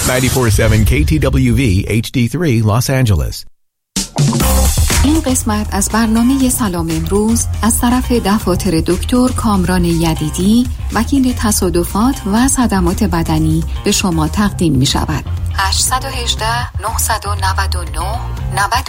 94.7 KTWV HD3 Los Angeles. این قسمت از برنامه سلام امروز از طرف دفاتر دکتر کامران یدیدی، وکیل تصادفات و صدمات بدنی به شما تقدیم می شود. 818 999 99